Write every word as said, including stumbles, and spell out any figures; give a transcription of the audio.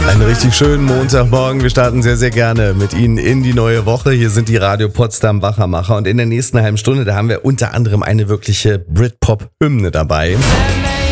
Einen richtig schönen Montagmorgen. Wir starten sehr, sehr gerne mit Ihnen in die neue Woche. Hier sind die Radio Potsdam Wachermacher und in der nächsten halben Stunde, da haben wir unter anderem eine wirkliche Britpop-Hymne dabei.